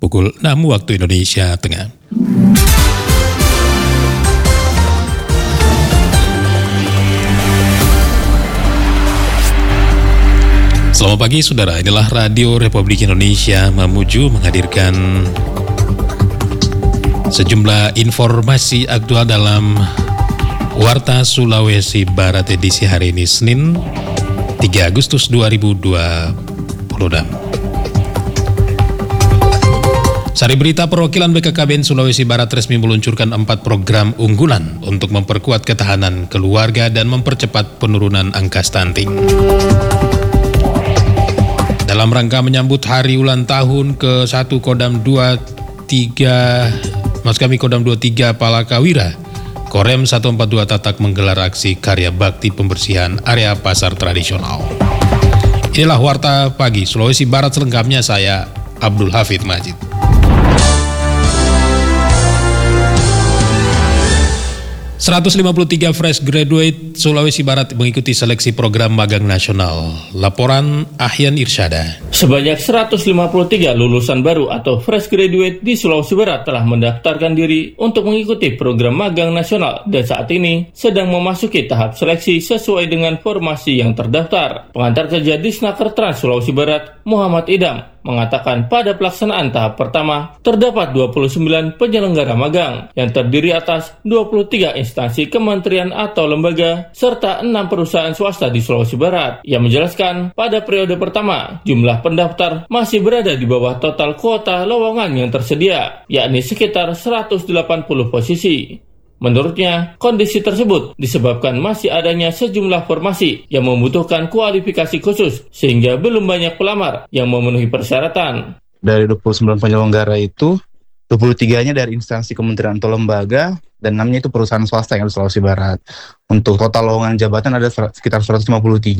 pukul 6 waktu Indonesia Tengah. Selamat pagi saudara, inilah Radio Republik Indonesia Mamuju menghadirkan sejumlah informasi aktual dalam Warta Sulawesi Barat edisi hari ini Senin 3 Agustus 2026. Sari berita perwakilan BKKBN Sulawesi Barat resmi meluncurkan 4 program unggulan untuk memperkuat ketahanan keluarga dan mempercepat penurunan angka stunting. Dalam rangka menyambut hari ulang tahun ke-1 Kodam 23 Palakawira, Korem 142 Tatak menggelar aksi karya bakti pembersihan area pasar tradisional. Inilah Warta Pagi Sulawesi Barat selengkapnya, saya Abdul Hafid Majid. ...153 fresh graduate Sulawesi Barat mengikuti seleksi program magang nasional. Laporan Ahyan Irsyada. Sebanyak 153 lulusan baru atau fresh graduate di Sulawesi Barat telah mendaftarkan diri untuk mengikuti program magang nasional dan saat ini sedang memasuki tahap seleksi sesuai dengan formasi yang terdaftar. Pengantar kerja Disnaker Trans Sulawesi Barat, Muhammad Idam, mengatakan pada pelaksanaan tahap pertama terdapat 29 penyelenggara magang yang terdiri atas 23 instansi kementerian atau lembaga serta 6 perusahaan swasta di Sulawesi Barat. Ia menjelaskan pada periode pertama jumlah pendaftar masih berada di bawah total kuota lowongan yang tersedia, yakni sekitar 180 posisi. Menurutnya, kondisi tersebut disebabkan masih adanya sejumlah formasi yang membutuhkan kualifikasi khusus sehingga belum banyak pelamar yang memenuhi persyaratan. Dari 29 penyelenggara itu, 23-nya dari instansi kementerian atau lembaga dan 6-nya itu perusahaan swasta yang di Sulawesi Barat. Untuk total lowongan jabatan ada sekitar 153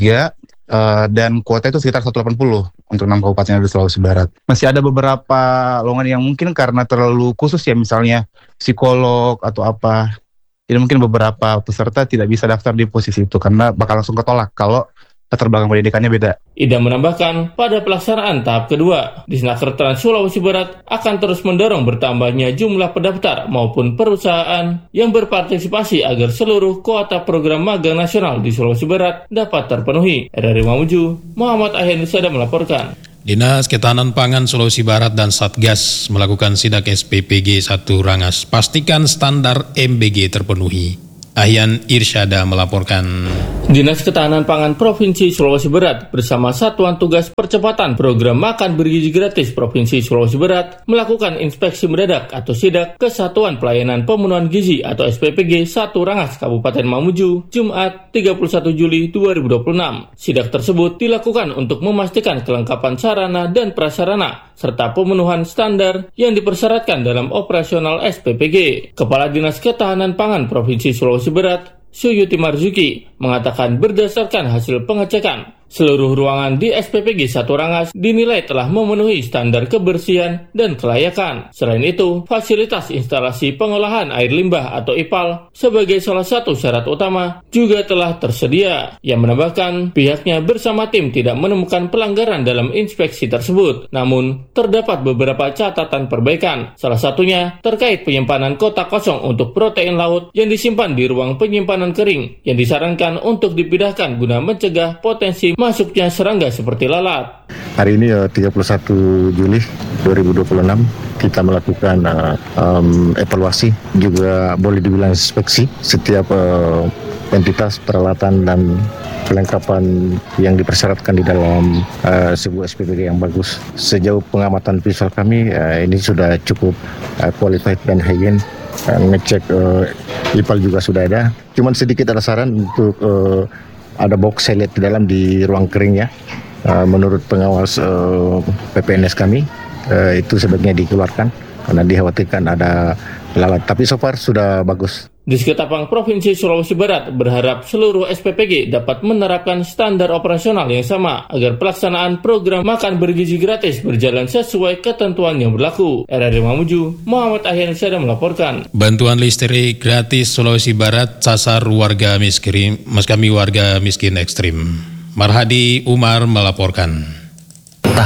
dan kuota itu sekitar 180 untuk 6 kabupaten yang di Sulawesi Barat. Masih ada beberapa lowongan yang mungkin karena terlalu khusus ya, misalnya psikolog atau apa. Jadi mungkin beberapa peserta tidak bisa daftar di posisi itu karena bakal langsung ketolak kalau latar belakang pendidikannya beda. Ida menambahkan, pada pelaksanaan tahap kedua, Disnaker Trans Sulawesi Barat akan terus mendorong bertambahnya jumlah pendaftar maupun perusahaan yang berpartisipasi agar seluruh kuota program magang nasional di Sulawesi Barat dapat terpenuhi. RRI Mamuju, Muhammad Ahyan Irsyada melaporkan. Dinas Ketahanan Pangan Sulawesi Barat dan Satgas melakukan sidak SPPG 1 Rangas. Pastikan standar MBG terpenuhi. Ahyan Irsyada melaporkan. Dinas Ketahanan Pangan Provinsi Sulawesi Barat bersama Satuan Tugas Percepatan Program Makan Bergizi Gratis Provinsi Sulawesi Barat melakukan inspeksi mendadak atau sidak ke Satuan Pelayanan Pemenuhan Gizi atau SPPG 1 Rangas Kabupaten Mamuju, Jumat 31 Juli 2026. Sidak tersebut dilakukan untuk memastikan kelengkapan sarana dan prasarana serta pemenuhan standar yang dipersyaratkan dalam operasional SPPG. Kepala Dinas Ketahanan Pangan Provinsi Sulawesi Barat, Suyuti Marzuki, mengatakan berdasarkan hasil pengecekan, seluruh ruangan di SPPG 1 Rangas dinilai telah memenuhi standar kebersihan dan kelayakan. Selain itu, fasilitas instalasi pengolahan air limbah atau IPAL sebagai salah satu syarat utama juga telah tersedia. Ia menambahkan pihaknya bersama tim tidak menemukan pelanggaran dalam inspeksi tersebut. Namun, terdapat beberapa catatan perbaikan. Salah satunya terkait penyimpanan kotak kosong untuk protein laut yang disimpan di ruang penyimpanan kering yang disarankan untuk dipindahkan guna mencegah potensi masuknya serangga seperti lalat. Hari ini 31 Juli 2026 kita melakukan evaluasi, juga boleh dibilang inspeksi setiap entitas peralatan dan kelengkapan yang dipersyaratkan di dalam sebuah SPPG yang bagus. Sejauh pengamatan visual kami, ini sudah cukup qualified dan higienis. Ngecek IPAL juga sudah ada. Cuman sedikit ada saran untuk ada box saya lihat di dalam di ruang keringnya. Menurut pengawas PPNS kami, itu sebaiknya dikeluarkan karena dikhawatirkan ada lalat. Tapi so far sudah bagus. Disketapang Provinsi Sulawesi Barat berharap seluruh SPPG dapat menerapkan standar operasional yang sama agar pelaksanaan program makan bergizi gratis berjalan sesuai ketentuan yang berlaku. RRI Mamuju, Muhammad Ahyan Irsyada melaporkan. Bantuan listrik gratis Sulawesi Barat sasar warga miskin ekstrim. Marhadi Umar melaporkan.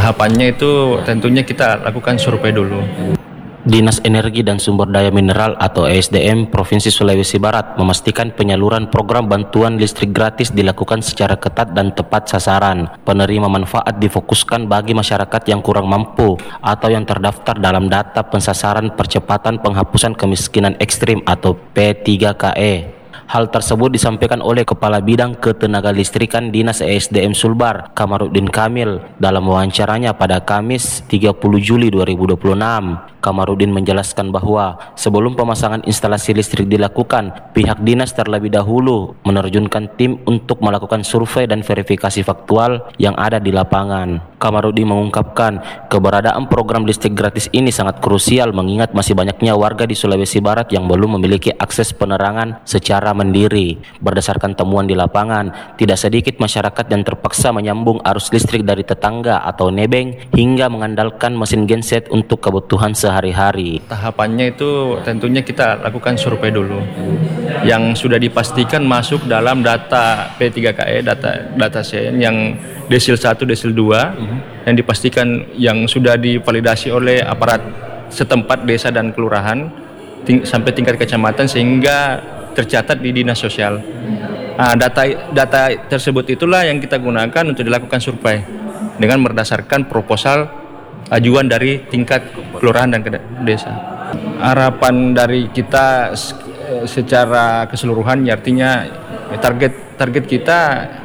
Tahapannya itu tentunya kita lakukan survei dulu. Dinas Energi dan Sumber Daya Mineral atau ESDM Provinsi Sulawesi Barat memastikan penyaluran program bantuan listrik gratis dilakukan secara ketat dan tepat sasaran. Penerima manfaat difokuskan bagi masyarakat yang kurang mampu atau yang terdaftar dalam data pensasaran percepatan penghapusan kemiskinan ekstrim atau P3KE. Hal tersebut disampaikan oleh Kepala Bidang Ketenagalistrikan Dinas ESDM Sulbar, Kamarudin Kamil, dalam wawancaranya pada Kamis 30 Juli 2026. Kamarudin menjelaskan bahwa sebelum pemasangan instalasi listrik dilakukan, pihak dinas terlebih dahulu menerjunkan tim untuk melakukan survei dan verifikasi faktual yang ada di lapangan. Kamarudin mengungkapkan keberadaan program listrik gratis ini sangat krusial mengingat masih banyaknya warga di Sulawesi Barat yang belum memiliki akses penerangan secara mandiri. Berdasarkan temuan di lapangan, tidak sedikit masyarakat yang terpaksa menyambung arus listrik dari tetangga atau nebeng hingga mengandalkan mesin genset untuk kebutuhan sehari-hari. Tahapannya itu tentunya kita lakukan survei dulu. Yang sudah dipastikan masuk dalam data P3KE, data sen yang desil 1, desil 2, yang dipastikan yang sudah divalidasi oleh aparat setempat desa dan kelurahan sampai tingkat kecamatan sehingga tercatat di dinas sosial. Nah, data tersebut itulah yang kita gunakan untuk dilakukan survei dengan berdasarkan proposal ajuan dari tingkat kelurahan dan desa. Harapan dari kita secara keseluruhan artinya target kita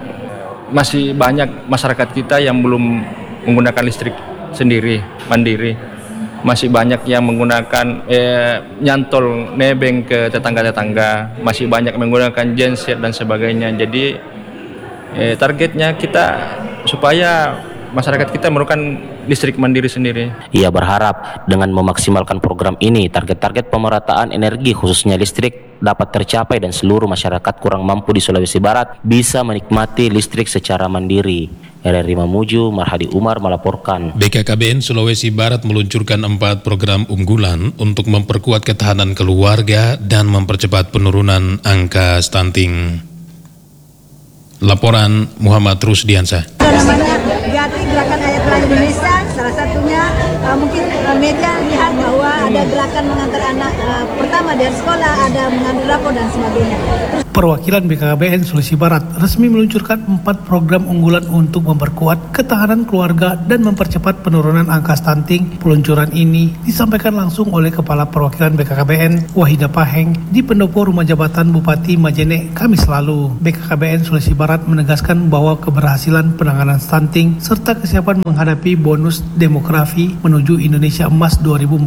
masih banyak masyarakat kita yang belum menggunakan listrik sendiri mandiri, masih banyak yang menggunakan nyantol nebeng ke tetangga-tetangga, masih banyak menggunakan genset dan sebagainya. Jadi targetnya kita supaya masyarakat kita memerlukan listrik mandiri sendiri. Ia berharap dengan memaksimalkan program ini, target-target pemerataan energi khususnya listrik dapat tercapai dan seluruh masyarakat kurang mampu di Sulawesi Barat bisa menikmati listrik secara mandiri. RRI Mamuju, Marhadi Umar melaporkan. BKKBN Sulawesi Barat meluncurkan 4 program unggulan untuk memperkuat ketahanan keluarga dan mempercepat penurunan angka stunting. Laporan Muhammad Rusdiansyah. Namanya Gati Gerakan Ayat Lahir Indonesia, salah satunya mungkin media lihat bahwa ada gerakan mengantar anak pertama dari sekolah, ada mengambil rapor dan sebagainya. Perwakilan BKKBN Sulawesi Barat resmi meluncurkan 4 program unggulan untuk memperkuat ketahanan keluarga dan mempercepat penurunan angka stunting. Peluncuran ini disampaikan langsung oleh Kepala Perwakilan BKKBN Wahida Paheng di pendopo Rumah Jabatan Bupati Majene Kamis lalu. BKKBN Sulawesi Barat menegaskan bahwa keberhasilan penanganan stunting serta kesiapan menghadapi bonus demografi menuju Indonesia Emas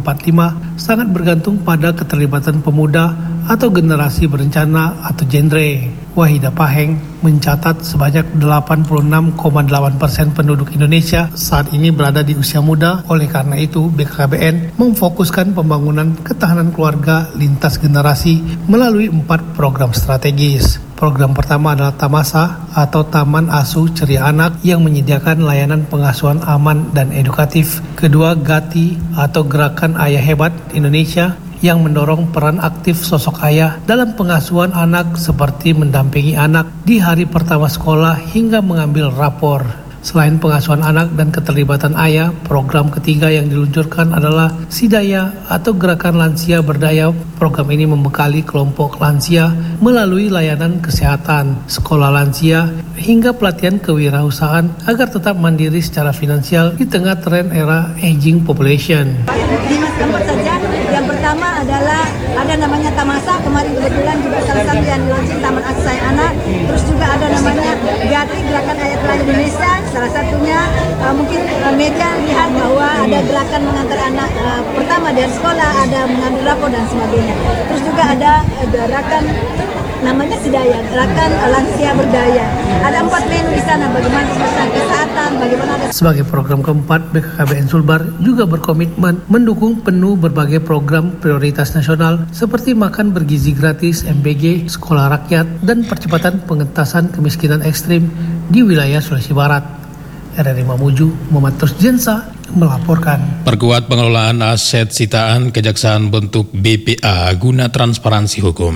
2045 sangat bergantung pada keterlibatan pemuda atau generasi berencana atau genre. Wahida Paheng mencatat sebanyak 86,8% penduduk Indonesia saat ini berada di usia muda. Oleh karena itu, BKKBN memfokuskan pembangunan ketahanan keluarga lintas generasi melalui 4 program strategis. Program pertama adalah Tamasa atau Taman Asuh Ceria Anak yang menyediakan layanan pengasuhan aman dan edukatif. Kedua, Gati atau Gerakan Ayah Hebat Indonesia yang mendorong peran aktif sosok ayah dalam pengasuhan anak seperti mendampingi anak di hari pertama sekolah hingga mengambil rapor. Selain pengasuhan anak dan keterlibatan ayah, program ketiga yang diluncurkan adalah Sidaya atau Gerakan Lansia Berdaya. Program ini membekali kelompok lansia melalui layanan kesehatan, sekolah lansia, hingga pelatihan kewirausahaan agar tetap mandiri secara finansial di tengah tren era aging population. Dimas Gambut saja, yang pertama adalah ada namanya Tamasa, kemarin kebetulan juga salah satu yang dilaunching Taman Asuh Sayang Anak. Terus juga ada namanya Gati Gerakan Ayat Lahir Indonesia, salah satunya mungkin media lihat bahwa ada gerakan mengantar anak pertama dari sekolah, ada mengambil rapor dan sebagainya. Terus juga ada gerakan namanya Sidaya, Gerakan Lansia Berdaya. Ada 4 menu di sana, bagaimana kesehatan, bagaimana. Sebagai program keempat, BKKBN Sulbar juga berkomitmen mendukung penuh berbagai program prioritas nasional seperti makan bergizi gratis, MBG, sekolah rakyat, dan percepatan pengentasan kemiskinan ekstrim di wilayah Sulawesi Barat. RRI Mamuju, Muhammad Rusdiansyah melaporkan. Perkuat pengelolaan aset sitaan Kejaksaan bentuk BPA guna transparansi hukum.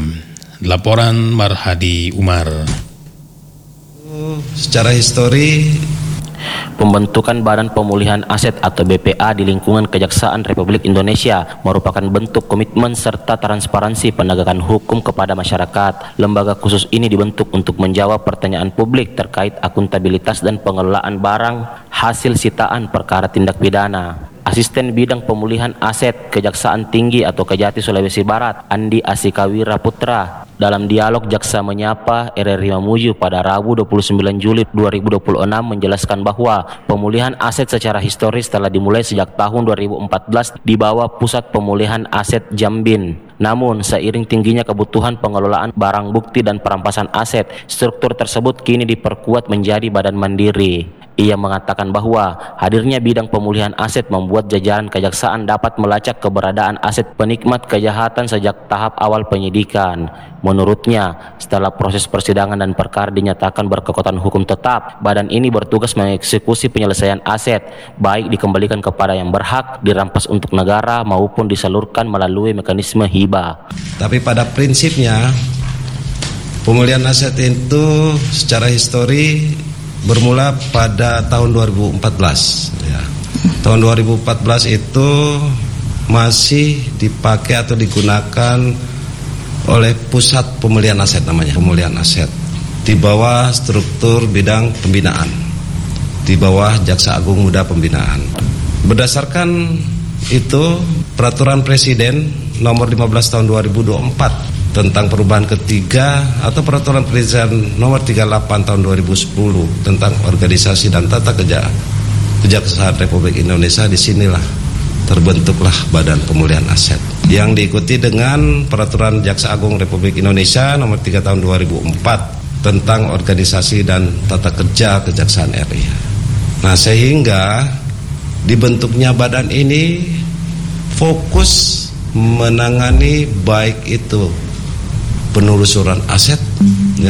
Laporan Marhadi Umar. Secara histori Pembentukan Badan Pemulihan Aset atau BPA di lingkungan Kejaksaan Republik Indonesia merupakan bentuk komitmen serta transparansi penegakan hukum kepada masyarakat. Lembaga khusus ini dibentuk untuk menjawab pertanyaan publik terkait akuntabilitas dan pengelolaan barang hasil sitaan perkara tindak pidana. Asisten Bidang Pemulihan Aset Kejaksaan Tinggi atau Kejati Sulawesi Barat, Andi Asikawira Putra, dalam dialog Jaksa Menyapa RRI Mamuju pada Rabu 29 Juli 2026 menjelaskan bahwa pemulihan aset secara historis telah dimulai sejak tahun 2014 di bawah Pusat Pemulihan Aset Jambin. Namun, seiring tingginya kebutuhan pengelolaan barang bukti dan perampasan aset, struktur tersebut kini diperkuat menjadi badan mandiri. Ia mengatakan bahwa hadirnya bidang pemulihan aset membuat jajaran kejaksaan dapat melacak keberadaan aset penikmat kejahatan sejak tahap awal penyidikan. Menurutnya, setelah proses persidangan dan perkara dinyatakan berkekuatan hukum tetap, badan ini bertugas mengeksekusi penyelesaian aset, baik dikembalikan kepada yang berhak, dirampas untuk negara, maupun disalurkan melalui mekanisme hibah. Tapi pada prinsipnya, pemulihan aset itu secara histori bermula pada tahun 2014 ya. Tahun 2014 itu masih dipakai atau digunakan oleh Pusat Pemulihan Aset, namanya pemulihan aset, di bawah struktur bidang pembinaan, di bawah Jaksa Agung Muda Pembinaan. Berdasarkan itu Peraturan Presiden nomor 15 tahun 2024 tentang perubahan ketiga atau Peraturan Presiden nomor 38 tahun 2010 tentang organisasi dan tata kerja Kejaksaan Republik Indonesia, disinilah terbentuklah Badan Pemulihan Aset yang diikuti dengan Peraturan Jaksa Agung Republik Indonesia nomor 3 tahun 2004 tentang organisasi dan tata kerja Kejaksaan RI. Nah, sehingga dibentuknya badan ini fokus menangani baik itu penelusuran aset, ya,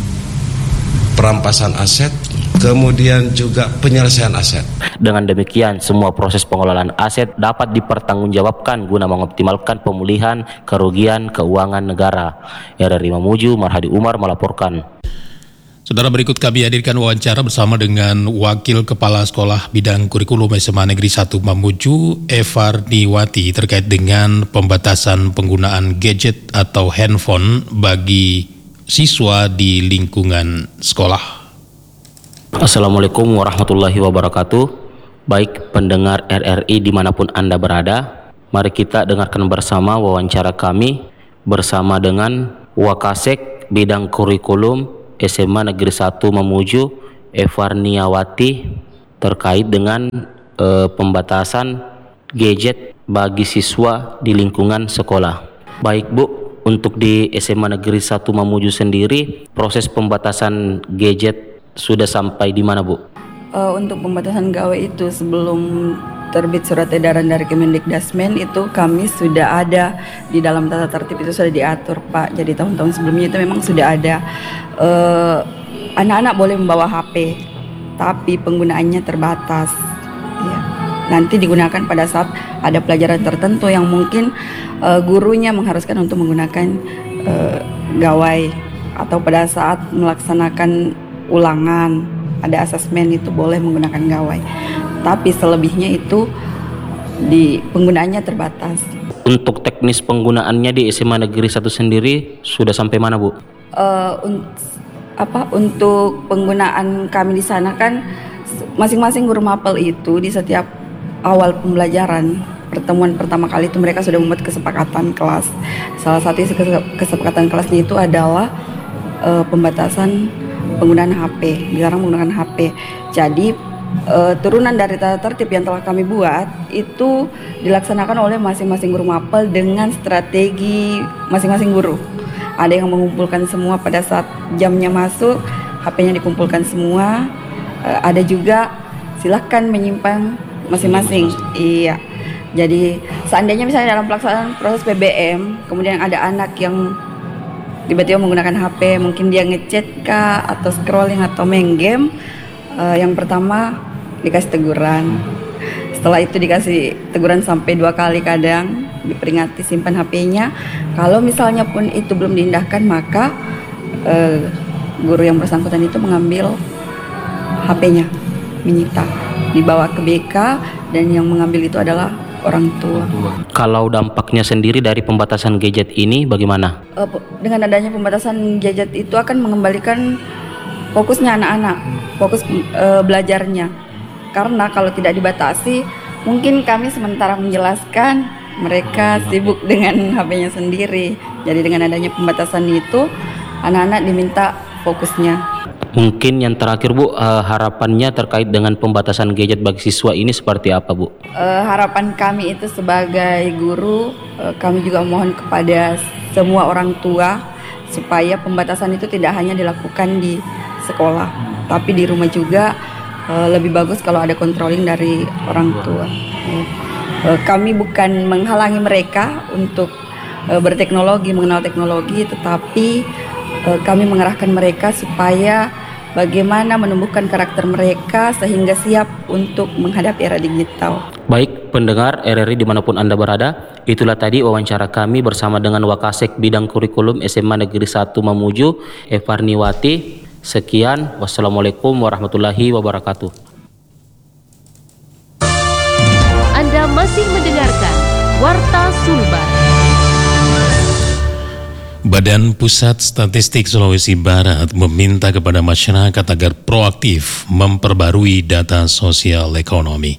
perampasan aset, kemudian juga penyelesaian aset. Dengan demikian, semua proses pengelolaan aset dapat dipertanggungjawabkan guna mengoptimalkan pemulihan kerugian keuangan negara. RRI Mamuju, Marhadi Umar melaporkan. Saudara, berikut kami hadirkan wawancara bersama dengan Wakil Kepala Sekolah Bidang Kurikulum SMA Negeri 1 Mamuju, Evarniwati, terkait dengan pembatasan penggunaan gadget atau handphone bagi siswa di lingkungan sekolah. Assalamualaikum warahmatullahi wabarakatuh. Baik pendengar RRI dimanapun Anda berada, mari kita dengarkan bersama wawancara kami bersama dengan Wakasek Bidang Kurikulum SMA Negeri 1 Mamuju, Evarniwati, terkait dengan pembatasan gadget bagi siswa di lingkungan sekolah. Baik Bu, untuk di SMA Negeri 1 Mamuju sendiri, proses pembatasan gadget sudah sampai di mana Bu? Untuk pembatasan gawai itu sebelum terbit surat edaran dari Kemendikdasmen itu kami sudah ada di dalam tata tertib, itu sudah diatur Pak. Jadi tahun-tahun sebelumnya itu memang sudah ada anak-anak boleh membawa HP, tapi penggunaannya terbatas. Ya. Nanti digunakan pada saat ada pelajaran tertentu yang mungkin gurunya mengharuskan untuk menggunakan gawai, atau pada saat melaksanakan ulangan ada asesmen itu boleh menggunakan gawai. Tapi selebihnya itu di penggunaannya terbatas. Untuk teknis penggunaannya di SMA Negeri 1 sendiri sudah sampai mana Bu? Untuk penggunaan kami di sana kan masing-masing guru mapel itu di setiap awal pembelajaran pertemuan pertama kali itu mereka sudah membuat kesepakatan kelas. Salah satu kesepakatan kelasnya itu adalah pembatasan penggunaan HP, dilarang menggunakan HP. Jadi turunan dari tata tertib yang telah kami buat itu dilaksanakan oleh masing-masing guru mapel dengan strategi masing-masing guru. Ada yang mengumpulkan semua pada saat jamnya masuk, HP-nya dikumpulkan semua. Ada juga silakan menyimpan masing-masing. Iya. Jadi seandainya misalnya dalam pelaksanaan proses PBM, kemudian ada anak yang tiba-tiba menggunakan HP, mungkin dia ngechat kah atau scrolling atau main game, yang pertama dikasih teguran. Setelah itu dikasih teguran sampai 2 kali, kadang diperingati simpan HP-nya. Kalau misalnya pun itu belum diindahkan, maka guru yang bersangkutan itu mengambil HP-nya. menyita, dibawa ke BK, dan yang mengambil itu adalah orang tua. Kalau dampaknya sendiri dari pembatasan gadget ini bagaimana? Dengan adanya pembatasan gadget itu akan mengembalikan fokusnya anak-anak, fokus belajarnya. Karena kalau tidak dibatasi, mungkin kami sementara menjelaskan, mereka sibuk dengan HP-nya sendiri. Jadi dengan adanya pembatasan itu, anak-anak diminta fokusnya. Mungkin yang terakhir Bu, harapannya terkait dengan pembatasan gadget bagi siswa ini seperti apa Bu? Harapan kami itu sebagai guru, kami juga mohon kepada semua orang tua supaya pembatasan itu tidak hanya dilakukan di sekolah, tapi di rumah juga. Lebih bagus kalau ada controlling dari orang tua. Kami bukan menghalangi mereka untuk berteknologi, mengenal teknologi, tetapi kami mengarahkan mereka supaya bagaimana menumbuhkan karakter mereka sehingga siap untuk menghadapi era digital. Baik pendengar RRI dimanapun Anda berada, itulah tadi wawancara kami bersama dengan Wakasek Bidang Kurikulum SMA Negeri 1 Mamuju, Evarniwati. Sekian, wassalamualaikum warahmatullahi wabarakatuh. Anda masih mendengarkan Warta Sulbar. Badan Pusat Statistik Sulawesi Barat meminta kepada masyarakat agar proaktif memperbarui data sosial ekonomi.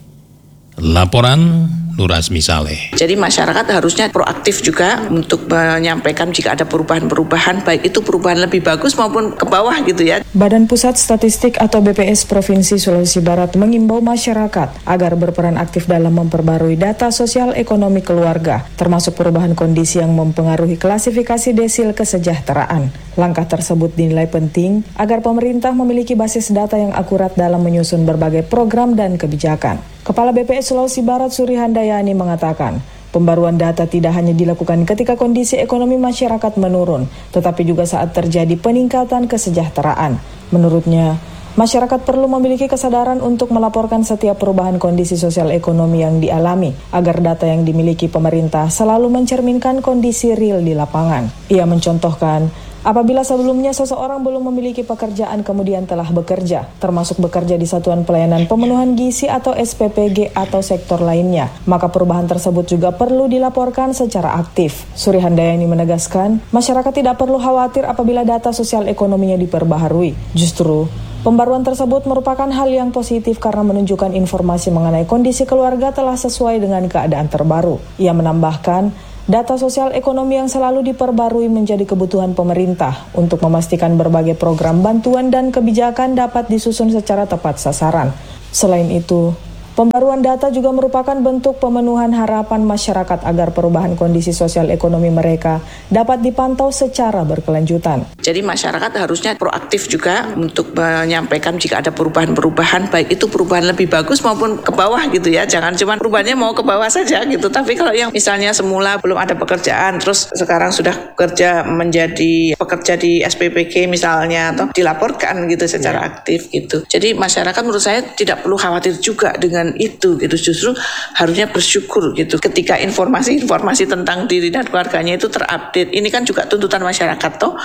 Laporan Nur Asmi Saleh. Jadi masyarakat harusnya proaktif juga untuk menyampaikan jika ada perubahan-perubahan, baik itu perubahan lebih bagus maupun ke bawah gitu ya. Badan Pusat Statistik atau BPS Provinsi Sulawesi Barat mengimbau masyarakat agar berperan aktif dalam memperbarui data sosial ekonomi keluarga, termasuk perubahan kondisi yang mempengaruhi klasifikasi desil kesejahteraan. Langkah tersebut dinilai penting agar pemerintah memiliki basis data yang akurat dalam menyusun berbagai program dan kebijakan. Kepala BPS Sulawesi Barat Suri Handayani mengatakan, pembaruan data tidak hanya dilakukan ketika kondisi ekonomi masyarakat menurun, tetapi juga saat terjadi peningkatan kesejahteraan. Menurutnya, masyarakat perlu memiliki kesadaran untuk melaporkan setiap perubahan kondisi sosial ekonomi yang dialami, agar data yang dimiliki pemerintah selalu mencerminkan kondisi real di lapangan. Ia mencontohkan, apabila sebelumnya seseorang belum memiliki pekerjaan kemudian telah bekerja, termasuk bekerja di Satuan Pelayanan Pemenuhan Gizi atau SPPG atau sektor lainnya, maka perubahan tersebut juga perlu dilaporkan secara aktif. Suri Handayani menegaskan, masyarakat tidak perlu khawatir apabila data sosial ekonominya diperbaharui. Justru, pembaruan tersebut merupakan hal yang positif karena menunjukkan informasi mengenai kondisi keluarga telah sesuai dengan keadaan terbaru. Ia menambahkan, data sosial ekonomi yang selalu diperbarui menjadi kebutuhan pemerintah untuk memastikan berbagai program bantuan dan kebijakan dapat disusun secara tepat sasaran. Selain itu, pembaruan data juga merupakan bentuk pemenuhan harapan masyarakat agar perubahan kondisi sosial ekonomi mereka dapat dipantau secara berkelanjutan. Jadi masyarakat harusnya proaktif juga untuk menyampaikan jika ada perubahan-perubahan, baik itu perubahan lebih bagus maupun ke bawah gitu ya. Jangan cuma perubahannya mau ke bawah saja gitu. Tapi kalau yang misalnya semula belum ada pekerjaan, terus sekarang sudah menjadi pekerja di SPPG misalnya, atau dilaporkan gitu secara aktif gitu. Jadi masyarakat menurut saya tidak perlu khawatir juga dengan itu gitu, justru harusnya bersyukur gitu ketika informasi tentang diri dan keluarganya itu terupdate. Ini kan juga tuntutan masyarakat toh,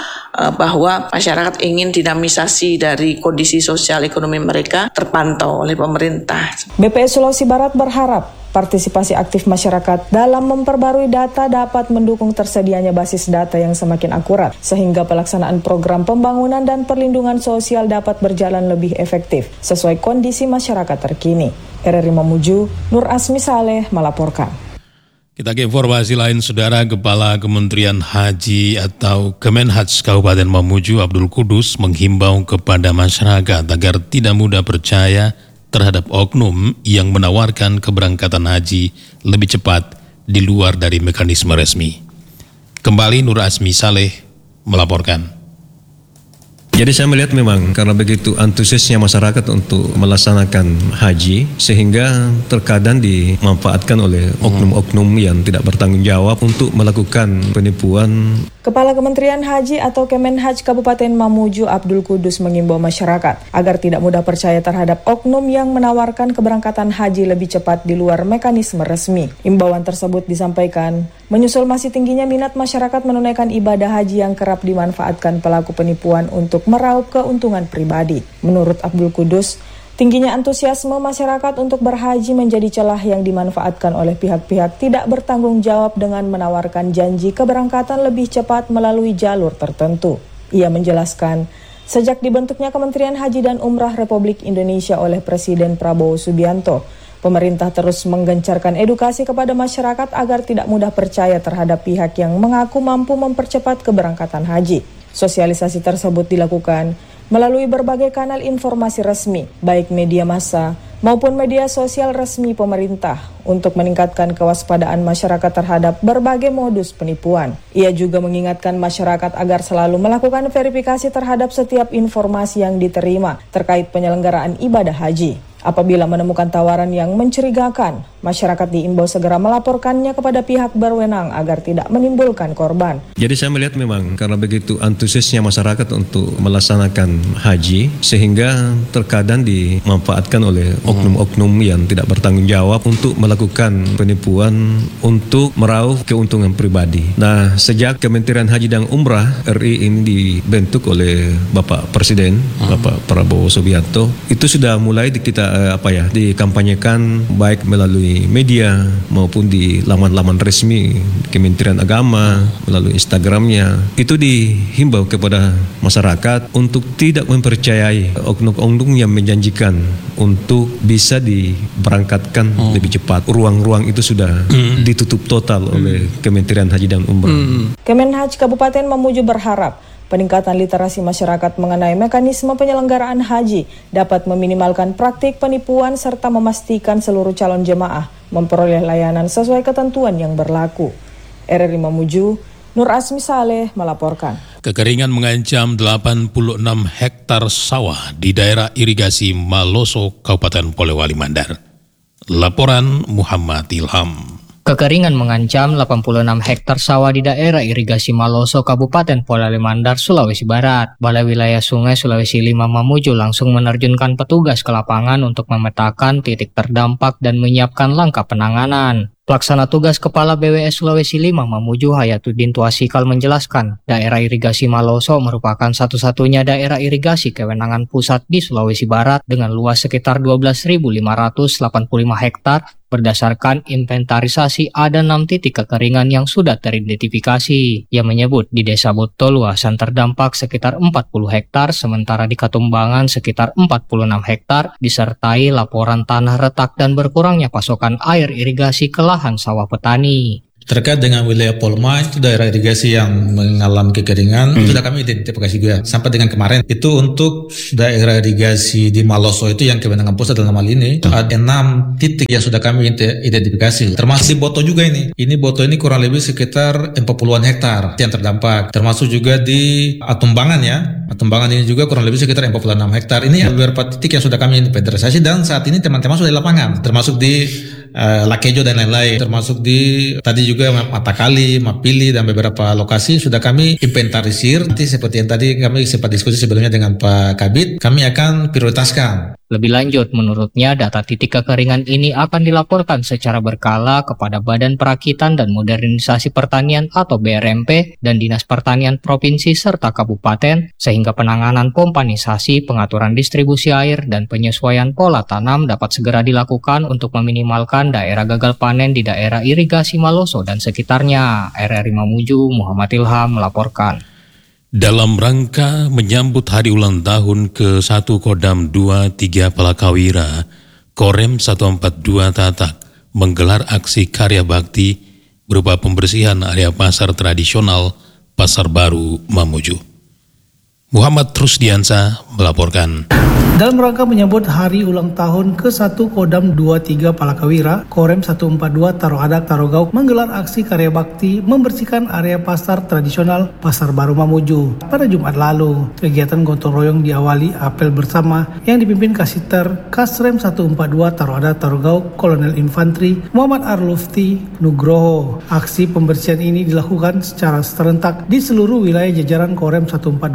bahwa masyarakat ingin dinamisasi dari kondisi sosial ekonomi mereka terpantau oleh pemerintah. BPS Sulawesi Barat berharap partisipasi aktif masyarakat dalam memperbarui data dapat mendukung tersedianya basis data yang semakin akurat, sehingga pelaksanaan program pembangunan dan perlindungan sosial dapat berjalan lebih efektif sesuai kondisi masyarakat terkini. RRI Mamuju, Nur Asmi Saleh melaporkan. Kita ke informasi lain, Saudara. Kepala Kementerian Haji atau Kemenhaj Kabupaten Mamuju, Abdul Kudus, menghimbau kepada masyarakat agar tidak mudah percaya terhadap oknum yang menawarkan keberangkatan haji lebih cepat di luar dari mekanisme resmi. Kembali Nur Asmi Saleh melaporkan. Jadi saya melihat memang karena begitu antusiasnya masyarakat untuk melaksanakan haji, sehingga terkadang dimanfaatkan oleh oknum-oknum yang tidak bertanggung jawab untuk melakukan penipuan. Kepala Kementerian Haji atau Kemenhaj Kabupaten Mamuju, Abdul Kudus, mengimbau masyarakat agar tidak mudah percaya terhadap oknum yang menawarkan keberangkatan haji lebih cepat di luar mekanisme resmi. Imbauan tersebut disampaikan menyusul masih tingginya minat masyarakat menunaikan ibadah haji yang kerap dimanfaatkan pelaku penipuan untuk meraup keuntungan pribadi. Menurut Abdul Kudus, Tingginya antusiasme masyarakat untuk berhaji menjadi celah yang dimanfaatkan oleh pihak-pihak tidak bertanggung jawab dengan menawarkan janji keberangkatan lebih cepat melalui jalur tertentu. Ia menjelaskan, sejak dibentuknya Kementerian Haji dan Umrah Republik Indonesia oleh Presiden Prabowo Subianto, pemerintah terus menggencarkan edukasi kepada masyarakat agar tidak mudah percaya terhadap pihak yang mengaku mampu mempercepat keberangkatan haji. Sosialisasi tersebut dilakukan melalui berbagai kanal informasi resmi, baik media massa maupun media sosial resmi pemerintah, untuk meningkatkan kewaspadaan masyarakat terhadap berbagai modus penipuan. Ia juga mengingatkan masyarakat agar selalu melakukan verifikasi terhadap setiap informasi yang diterima terkait penyelenggaraan ibadah haji. Apabila menemukan tawaran yang mencurigakan, masyarakat diimbau segera melaporkannya kepada pihak berwenang agar tidak menimbulkan korban. Jadi saya melihat memang karena begitu antusiasnya masyarakat untuk melaksanakan haji, sehingga terkadang dimanfaatkan oleh oknum-oknum yang tidak bertanggung jawab untuk melakukan penipuan untuk meraup keuntungan pribadi. Nah, sejak Kementerian Haji dan Umrah RI ini dibentuk oleh Bapak Presiden, Bapak Prabowo Subianto, itu sudah mulai kita dikampanyekan baik melalui media maupun di laman-laman resmi Kementerian Agama, melalui Instagramnya. Itu dihimbau kepada masyarakat untuk tidak mempercayai oknum-oknum yang menjanjikan untuk bisa diberangkatkan lebih cepat. Ruang-ruang itu sudah ditutup total oleh Kementerian Haji dan Umrah. Kemenhaj Kabupaten Mamuju berharap peningkatan literasi masyarakat mengenai mekanisme penyelenggaraan haji dapat meminimalkan praktik penipuan serta memastikan seluruh calon jemaah memperoleh layanan sesuai ketentuan yang berlaku. RRI Mamuju, Nur Asmi Saleh melaporkan. Kekeringan mengancam 86 hektar sawah di daerah irigasi Maloso, Kabupaten Polewali Mandar. Laporan Muhammad Ilham. Kekeringan mengancam 86 hektar sawah di daerah irigasi Maloso, Kabupaten Polewali Mandar, Sulawesi Barat. Balai Wilayah Sungai Sulawesi 5 Mamuju langsung menerjunkan petugas ke lapangan untuk memetakan titik terdampak dan menyiapkan langkah penanganan. Pelaksana tugas Kepala BWS Sulawesi 5 Mamuju Hayatuddin Tuasikal menjelaskan, daerah irigasi Maloso merupakan satu-satunya daerah irigasi kewenangan pusat di Sulawesi Barat dengan luas sekitar 12.585 hektar. Berdasarkan inventarisasi, ada 6 titik kekeringan yang sudah teridentifikasi. Ia menyebut di Desa Boto luasan terdampak sekitar 40 hektar, sementara di Katumbangan sekitar 46 hektar, disertai laporan tanah retak dan berkurangnya pasokan air irigasi ke lahan sawah petani. Terkait dengan wilayah Polma, itu daerah irigasi yang mengalami kekeringan, sudah kami identifikasi juga. Sampai dengan kemarin, itu untuk daerah irigasi di Maloso itu yang kewenangan pusat dalam hal ini, ada 6 titik yang sudah kami identifikasi. Termasuk di Boto juga ini. Ini Boto ini kurang lebih sekitar 40-an hektar yang terdampak. Termasuk juga di Atumbangan ya. Atumbangan ini juga kurang lebih sekitar 46 hektar. Ini beberapa titik yang sudah kami inventarisasi dan saat ini teman-teman sudah di lapangan. Termasuk di Lakejo dan lain-lain, termasuk di tadi juga Matakali, Mapili dan beberapa lokasi sudah kami inventarisir. Nanti seperti yang tadi kami sempat diskusi sebelumnya dengan Pak Kabid, kami akan prioritaskan. Lebih lanjut, menurutnya data titik kekeringan ini akan dilaporkan secara berkala kepada Badan Perakitan dan Modernisasi Pertanian atau BRMP dan Dinas Pertanian Provinsi serta Kabupaten, sehingga penanganan pompanisasi, pengaturan distribusi air, dan penyesuaian pola tanam dapat segera dilakukan untuk meminimalkan daerah gagal panen di daerah irigasi Maloso dan sekitarnya. RRI Mamuju, Muhammad Ilham melaporkan. Dalam rangka menyambut hari ulang tahun ke-1 Kodam 23 Palakawira, Korem 142 Tatak menggelar aksi karya bakti berupa pembersihan area pasar tradisional Pasar Baru Mamuju. Muhammad Rusdiansa melaporkan. Dalam rangka menyambut hari ulang tahun ke-1 Kodam 23 Palakawira, Korem 142 Tarohadak Tarogauk menggelar aksi karya bakti membersihkan area pasar tradisional Pasar Baru Mamuju pada Jumat lalu. Kegiatan gotong royong diawali apel bersama yang dipimpin Kasiter Kasrem 142 Tarohadak Tarogauk Kolonel Infantri Muhammad Arlufti Nugroho. Aksi pembersihan ini dilakukan secara serentak di seluruh wilayah jajaran Korem 142 Tarohadak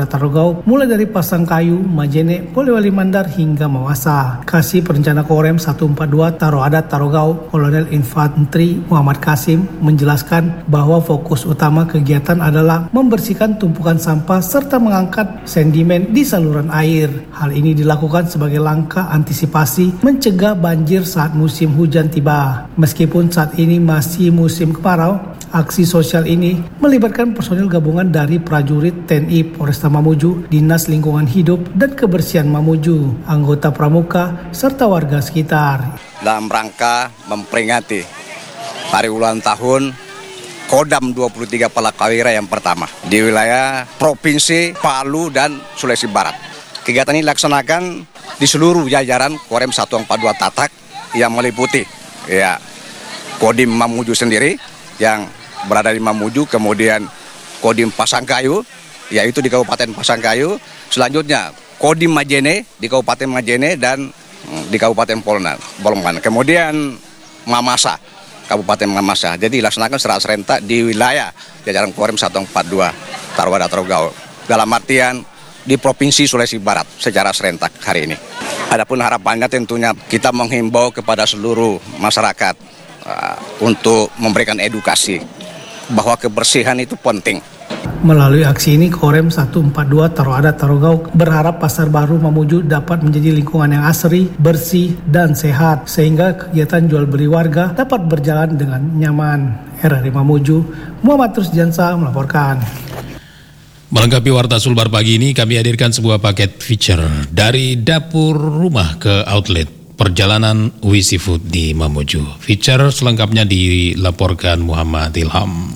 Wadah Tarogau, mulai dari Pasangkayu, Majene, Polewali Mandar hingga Mawasa. Kasih Perencana Korem 142 Taroadat Tarogau, Kolonel Infanteri Muhammad Kasim menjelaskan bahwa fokus utama kegiatan adalah membersihkan tumpukan sampah serta mengangkat sedimen di saluran air. Hal ini dilakukan sebagai langkah antisipasi mencegah banjir saat musim hujan tiba. Meskipun saat ini masih musim kemarau, aksi sosial ini melibatkan personil gabungan dari prajurit TNI Polresta Mamuju, Dinas Lingkungan Hidup dan Kebersihan Mamuju, anggota pramuka, serta warga sekitar. Dalam rangka memperingati hari ulang tahun Kodam 23 Palakawira yang pertama di wilayah Provinsi Palu dan Sulawesi Barat. Kegiatan ini dilaksanakan di seluruh jajaran Korem 142 Tatak yang meliputi Kodim Mamuju sendiri yang berada di Mamuju, kemudian Kodim Pasangkayu, yaitu di Kabupaten Pasangkayu, selanjutnya Kodim Majene di Kabupaten Majene dan di Kabupaten Bolongan, kemudian Mamasa, Kabupaten Mamasa. Jadi dilaksanakan secara serentak di wilayah jajaran Korem 142 Taroadat Tarogau, dalam artian di Provinsi Sulawesi Barat secara serentak hari ini. Adapun harapannya tentunya kita menghimbau kepada seluruh masyarakat untuk memberikan edukasi bahwa kebersihan itu penting. Melalui aksi ini, Korem 142 Taroadat Tarogau berharap Pasar Baru Mamuju dapat menjadi lingkungan yang asri, bersih, dan sehat, sehingga kegiatan jual beli warga dapat berjalan dengan nyaman. RRI Mamuju, Muhammad Rusdiansa melaporkan. Melengkapi Warta Sulbar pagi ini, kami hadirkan sebuah paket feature dari dapur rumah ke outlet. Perjalanan Wisi Food di Mamuju. Feature selengkapnya dilaporkan Muhammad Ilham.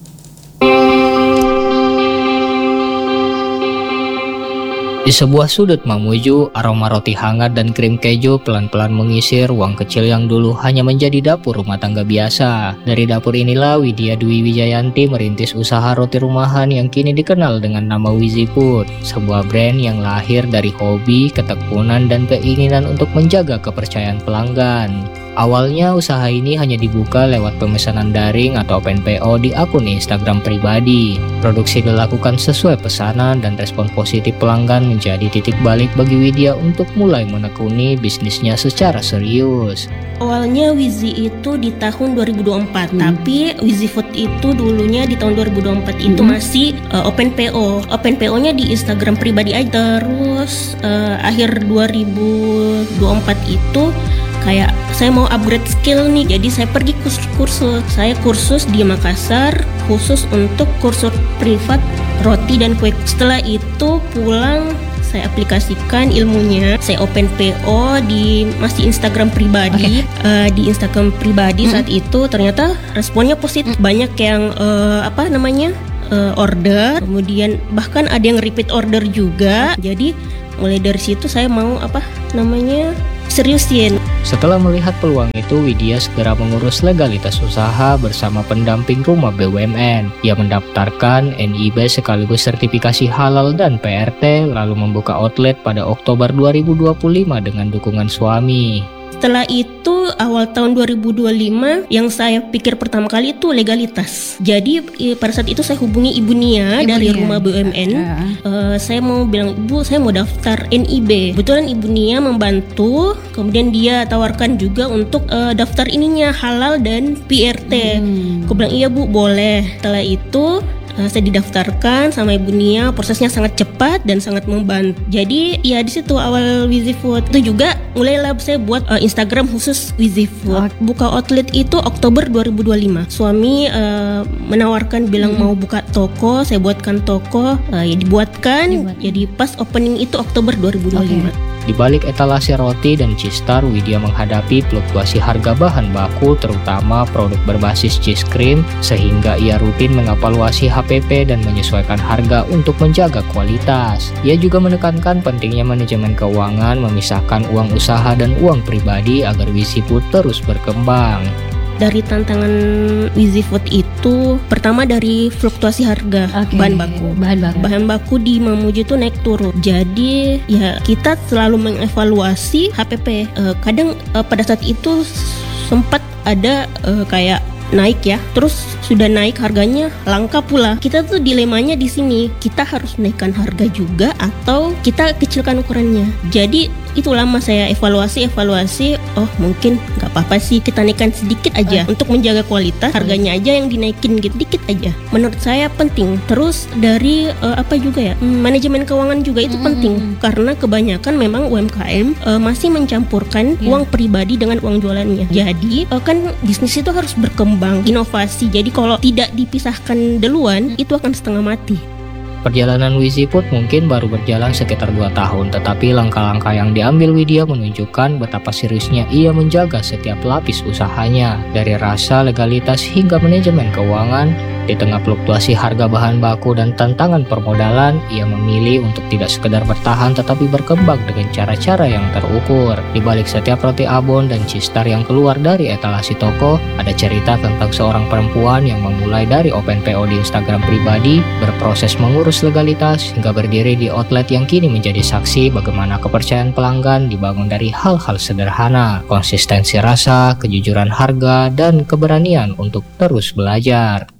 Di sebuah sudut Mamuju, aroma roti hangat dan krim keju pelan-pelan mengisi ruang kecil yang dulu hanya menjadi dapur rumah tangga biasa. Dari dapur inilah Widya Dwi Wijayanti merintis usaha roti rumahan yang kini dikenal dengan nama Wisi Food, sebuah brand yang lahir dari hobi, ketekunan, dan keinginan untuk menjaga kepercayaan pelanggan. Awalnya usaha ini hanya dibuka lewat pemesanan daring atau open PO di akun Instagram pribadi. Produksi dilakukan sesuai pesanan dan respon positif pelanggan menjadi titik balik bagi Widya untuk mulai menekuni bisnisnya secara serius. Awalnya Wizi itu di tahun 2024, tapi Wizi Food itu dulunya di tahun 2024 itu masih open PO. Open PO-nya di Instagram pribadi aja. Terus akhir 2024 itu kayak saya mau upgrade skill nih, jadi saya pergi kursus. Saya kursus di Makassar khusus untuk kursus privat roti dan kue. Setelah itu pulang saya aplikasikan ilmunya, saya open PO di masih Instagram pribadi. Di Instagram pribadi saat itu ternyata responnya positif, banyak yang order, kemudian bahkan ada yang repeat order juga. Jadi mulai dari situ saya mau seriusin. Setelah melihat peluang itu, Widya segera mengurus legalitas usaha bersama pendamping rumah BUMN. Ia mendaftarkan NIB sekaligus sertifikasi halal dan PRT, lalu membuka outlet pada Oktober 2025 dengan dukungan suami. Setelah itu awal tahun 2025 yang saya pikir pertama kali itu legalitas. Jadi pada saat itu saya hubungi Ibu Nia dari rumah BUMN. Saya mau bilang, Ibu, saya mau daftar NIB. Kebetulan Ibu Nia membantu. Kemudian dia tawarkan juga untuk daftar ininya halal dan PRT. Aku bilang iya Bu, boleh. Setelah itu saya didaftarkan sama Ibu Nia, prosesnya sangat cepat dan sangat membantu. Jadi ya di situ awal Wisi Food. Itu juga mulailah saya buat Instagram khusus Wisi Food. Buka outlet itu Oktober 2025. Suami menawarkan bilang mau buka toko, saya buatkan toko, ya dibuatkan. Jadi pas opening itu Oktober 2025. Di balik etalase roti dan cheese star, Widya menghadapi fluktuasi harga bahan baku, terutama produk berbasis cheese cream, sehingga ia rutin mengevaluasi HPP dan menyesuaikan harga untuk menjaga kualitas. Ia juga menekankan pentingnya manajemen keuangan, memisahkan uang usaha dan uang pribadi agar Wisi Food terus berkembang. Dari tantangan Wisi Food itu pertama dari fluktuasi harga bahan baku di Mamuju itu naik turun. Jadi ya kita selalu mengevaluasi HPP. Kadang pada saat itu sempat ada kayak naik ya, terus sudah naik harganya, langka pula. Kita tuh dilemanya di sini, kita harus naikkan harga juga atau kita kecilkan ukurannya. Jadi itu lama saya evaluasi, oh mungkin nggak apa-apa sih kita naikkan sedikit aja untuk menjaga kualitas, harganya aja yang dinaikin dikit aja. Menurut saya penting. Terus dari manajemen keuangan juga itu penting karena kebanyakan memang UMKM masih mencampurkan uang pribadi dengan uang jualannya. Jadi kan bisnis itu harus berkembang, inovasi. Jadi kalau tidak dipisahkan duluan itu akan setengah mati. Perjalanan Wizi pun mungkin baru berjalan sekitar 2 tahun, tetapi langkah-langkah yang diambil Widya menunjukkan betapa seriusnya ia menjaga setiap lapis usahanya, dari rasa legalitas hingga manajemen keuangan. Di tengah fluktuasi harga bahan baku dan tantangan permodalan, ia memilih untuk tidak sekedar bertahan tetapi berkembang dengan cara-cara yang terukur. Di balik setiap roti abon dan cheese-star yang keluar dari etalasi toko, ada cerita tentang seorang perempuan yang memulai dari open PO di Instagram pribadi, berproses mengurus legalitas, hingga berdiri di outlet yang kini menjadi saksi bagaimana kepercayaan pelanggan dibangun dari hal-hal sederhana, konsistensi rasa, kejujuran harga, dan keberanian untuk terus belajar.